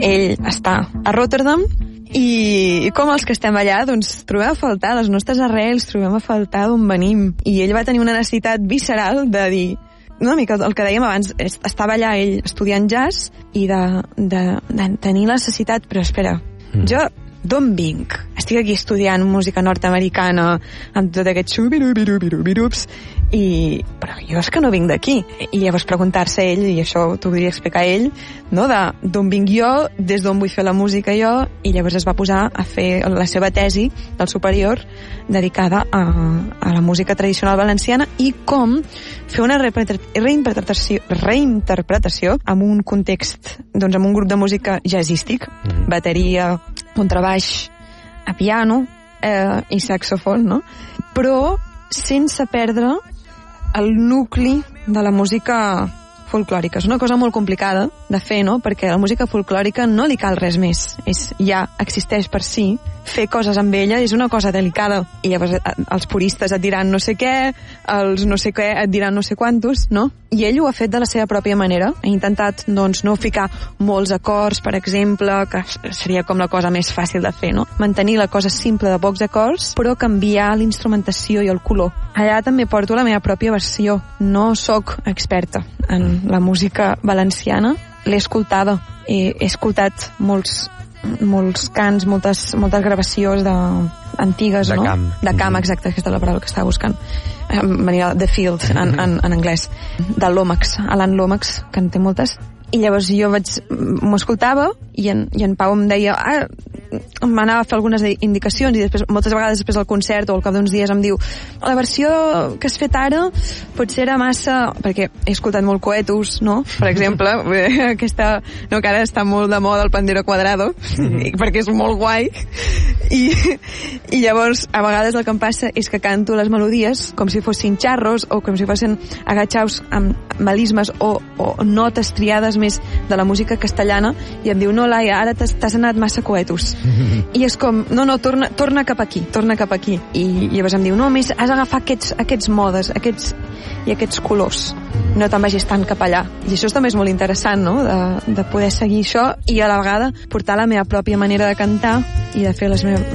ell està a Rotterdam i com els que estem allà, doncs trobem a faltar les nostres arrels, trobem a faltar d'on venim. I ell va tenir una necessitat visceral de dir, una mica el que dèiem abans, estava allà ell estudiant jazz i de tenir la necessitat, però espera, jo d'on vinc? Estic aquí estudiant música nord-americana amb tot aquest xubirubirubirubirups però jo és que no vinc d'aquí. I llavors preguntar-se ell, i això t'ho podria explicar ell, no? D'on vinc jo, des d'on vull fer la música jo, i llavors es va posar a fer la seva tesi del superior dedicada a la música tradicional valenciana i com fer una reinterpretació amb un context, doncs amb un grup de música jazzístic, bateria, contrabaix, a piano i saxofon, no? Però sense perdre el nucli de la música folclòrica. És una cosa molt complicada de fer, no? Perquè a la música folclòrica no li cal res més. Ja existeix per si. Fer coses amb ella és una cosa delicada. I llavors els puristes et diran no sé què, els no sé què et diran no sé quantos, no? I ell ho ha fet de la seva pròpia manera. Ha intentat, doncs, no ficar molts acords, per exemple, que seria com la cosa més fàcil de fer, no? Mantenir la cosa simple de pocs acords, però canviar l'instrumentació i el color. Allà també porto la meva pròpia versió. No sóc experta en la música valenciana. L'he escoltada. He escoltat molts cants, moltes gravacions antigues, de no? camp. De camp, exacte, aquesta és la paraula que estava buscant. Venia The Field, en anglès. De Lomax, Alan Lomax, que en té moltes. I llavors jo m'ho escoltava i en Pau em deia m'anava a fer algunes indicacions i després, moltes vegades després del concert o al cap d'uns dies em diu la versió que has fet ara potser era massa, perquè he escoltat molt Coetus, no? Per exemple aquesta, no, que ara està molt de moda el Pandero Cuadrado perquè és molt guai i llavors a vegades el que em passa és que canto les melodies com si fossin xarros o com si fossin agatxaus amb melismes o notes triades més de la música castellana i em diu, no Laia, ara t'has anat massa Coetus i és com, no, torna cap aquí i llavors em diu, no, més has d'agafar aquests modes i aquests colors, no te'n vagis tant cap allà, i això també és molt interessant, no? De poder seguir això i a la vegada portar la meva pròpia manera de cantar i de fer les meves